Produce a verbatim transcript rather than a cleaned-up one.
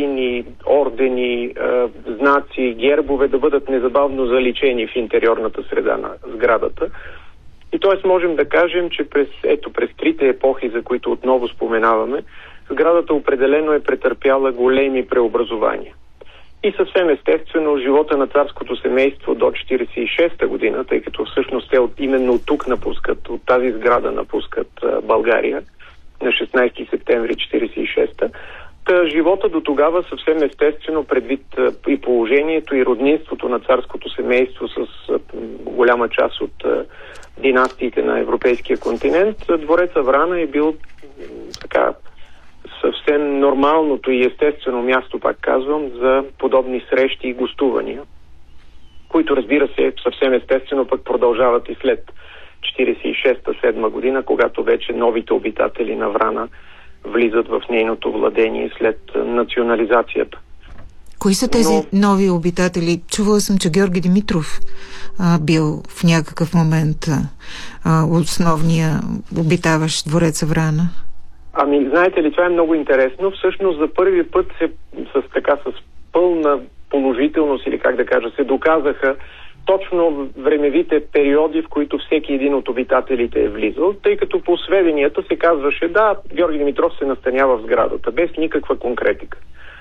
медалини, ордени, е, знаци, гербове да бъдат незабавно заличени в интериорната среда на сградата. И т.е. можем да кажем, че през, ето, през трите епохи, за които отново споменаваме, сградата определено е претърпяла големи преобразования. И съвсем естествено живота на царското семейство до четиридесет и шеста година, тъй като всъщност те от, именно от тук напускат, от тази сграда напускат а, България на шестнайсети септември четиридесет и шеста. Та живота до тогава съвсем естествено, предвид а, и положението и роднинството на царското семейство с а, голяма част от а, династиите на европейския континент, двореца Врана е бил така съвсем нормалното и естествено място, пак казвам, за подобни срещи и гостувания, които, разбира се, съвсем естествено пък продължават и след четиридесет и шеста-седма година, когато вече новите обитатели на Врана влизат в нейното владение след национализацията. Кои са тези Но... нови обитатели? Чувала съм, че Георги Димитров а, бил в някакъв момент а, основния обитаващ двореца Врана. Ами, знаете ли, това е много интересно. Всъщност за първи път се с така с пълна положителност, или как да кажа, се доказаха точно времевите периоди, в които всеки един от обитателите е влизал, тъй като по сведенията се казваше, да, Георги Димитров се настанява в сградата, без никаква конкретика.